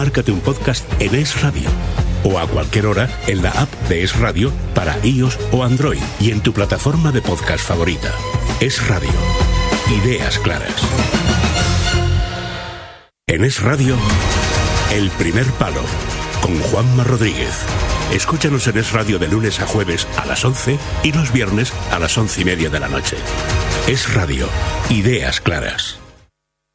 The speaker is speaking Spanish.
Márcate un podcast en Es Radio o a cualquier hora en la app de Es Radio para iOS o Android y en tu plataforma de podcast favorita. Es Radio. Ideas claras. En Es Radio, El Primer Palo, con Juanma Rodríguez. Escúchanos en Es Radio de lunes a jueves a las 11 y los viernes a las 11:30 de la noche. Es Radio. Ideas claras.